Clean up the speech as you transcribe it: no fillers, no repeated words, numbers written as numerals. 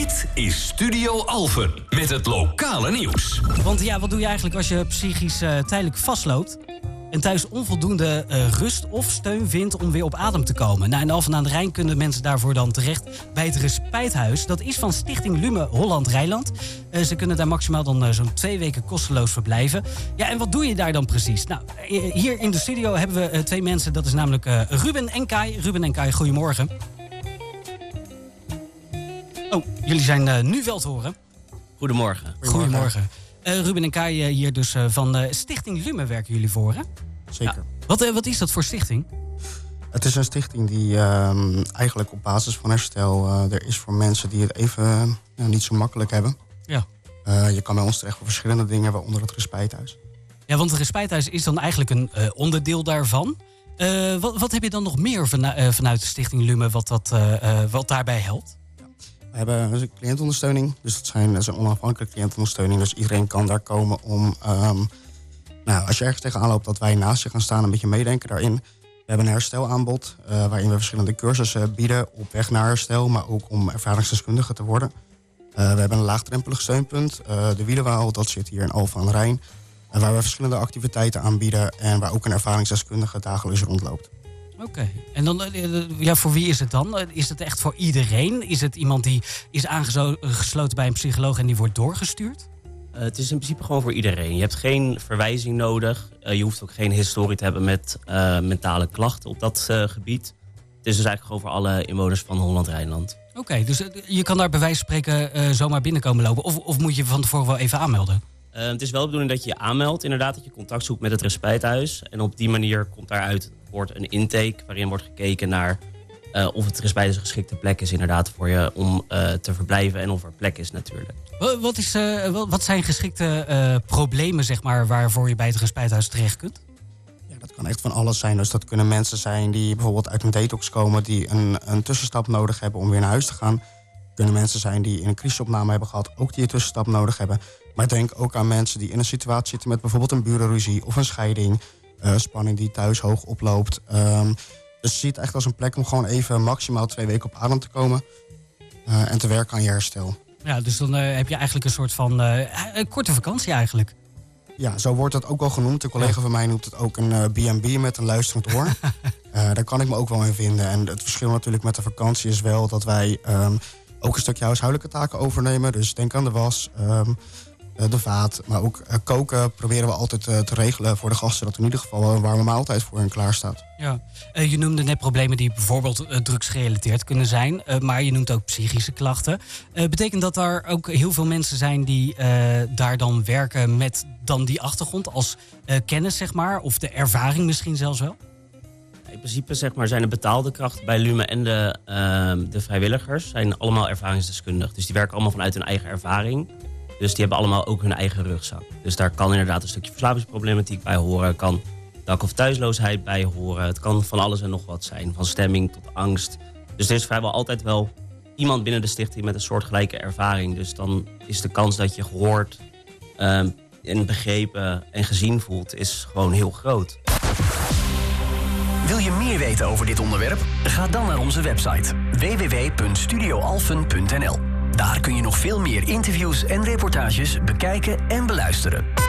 Dit is Studio Alphen met het lokale nieuws. Want ja, wat doe je eigenlijk als je psychisch tijdelijk vastloopt en thuis onvoldoende rust of steun vindt om weer op adem te komen? Nou, in Alphen aan de Rijn kunnen mensen daarvoor dan terecht bij het Respijthuis. Dat is van Stichting Lume Holland-Rijnland. Ze kunnen daar maximaal dan zo'n 2 weken kosteloos verblijven. Ja, en wat doe je daar dan precies? Nou, hier in de studio hebben we 2 mensen. Dat is namelijk Ruben en Kai. Ruben en Kai, goedemorgen. Oh, jullie zijn nu wel te horen. Goedemorgen. Goedemorgen. Ruben en Kai hier dus van Stichting Lume werken jullie voor, hè? Zeker. Ja. Wat is dat voor stichting? Het is een stichting die eigenlijk op basis van herstel er is voor mensen die het even niet zo makkelijk hebben. Ja. Je kan bij ons terecht voor verschillende dingen, waaronder het Respijthuis. Ja, want het Respijthuis is dan eigenlijk een onderdeel daarvan. Wat heb je dan nog meer vanuit de Stichting Lume wat daarbij helpt? We hebben een cliëntondersteuning. Dus dat is een onafhankelijke cliëntondersteuning. Dus iedereen kan daar komen om... als je ergens tegenaan loopt, dat wij naast je gaan staan... een beetje meedenken daarin. We hebben een herstelaanbod... waarin we verschillende cursussen bieden op weg naar herstel... maar ook om ervaringsdeskundige te worden. We hebben een laagdrempelig steunpunt. De Wielenwaal, dat zit hier in Alphen aan de Rijn. Waar we verschillende activiteiten aanbieden... en waar ook een ervaringsdeskundige dagelijks rondloopt. Oké. En dan, voor wie is het dan? Is het echt voor iedereen? Is het iemand die is aangesloten bij een psycholoog en die wordt doorgestuurd? Het is in principe gewoon voor iedereen. Je hebt geen verwijzing nodig. Je hoeft ook geen historie te hebben met mentale klachten op dat gebied. Het is dus eigenlijk gewoon voor alle inwoners van Holland-Rijnland. Oké, dus je kan daar bij wijze van spreken zomaar binnenkomen lopen? Of moet je van tevoren wel even aanmelden? Het is wel de bedoeling dat je je aanmeldt, inderdaad, dat je contact zoekt met het Respijthuis. En op die manier komt daaruit een intake waarin wordt gekeken naar of het Respijthuis een geschikte plek is inderdaad voor je om te verblijven en of er plek is natuurlijk. Wat zijn geschikte problemen, zeg maar, waarvoor je bij het Respijthuis terecht kunt? Ja, dat kan echt van alles zijn. Dus dat kunnen mensen zijn die bijvoorbeeld uit een detox komen... die een tussenstap nodig hebben om weer naar huis te gaan. Kunnen mensen zijn die in een crisisopname hebben gehad... ook die een tussenstap nodig hebben. Maar denk ook aan mensen die in een situatie zitten... met bijvoorbeeld een burenruzie of een scheiding... spanning die thuis hoog oploopt. Dus zie het echt als een plek om gewoon even maximaal 2 weken op adem te komen. En te werken aan je herstel. Ja, dus dan heb je eigenlijk een soort van een korte vakantie eigenlijk. Ja, zo wordt het ook wel genoemd. Een collega van mij noemt het ook een B&B met een luisterend oor. Daar kan ik me ook wel in vinden. En het verschil natuurlijk met de vakantie is wel dat wij ook een stukje huishoudelijke taken overnemen. Dus denk aan de was, de vaat, maar ook koken proberen we altijd te regelen voor de gasten... dat in ieder geval een warme maaltijd voor hen klaar staat. Ja. Je noemde net problemen die bijvoorbeeld drugsgerelateerd kunnen zijn... maar je noemt ook psychische klachten. Betekent dat er ook heel veel mensen zijn die daar dan werken... met dan die achtergrond als kennis, zeg maar, of de ervaring misschien zelfs wel? In principe zeg maar, zijn de betaalde krachten bij Lume en de vrijwilligers... zijn allemaal ervaringsdeskundig. Dus die werken allemaal vanuit hun eigen ervaring... Dus die hebben allemaal ook hun eigen rugzak. Dus daar kan inderdaad een stukje verslavingsproblematiek bij horen. Kan dak- of thuisloosheid bij horen. Het kan van alles en nog wat zijn. Van stemming tot angst. Dus er is vrijwel altijd wel iemand binnen de stichting met een soortgelijke ervaring. Dus dan is de kans dat je gehoord en begrepen en gezien voelt... is gewoon heel groot. Wil je meer weten over dit onderwerp? Ga dan naar onze website www.studioalphen.nl. Daar kun je nog veel meer interviews en reportages bekijken en beluisteren.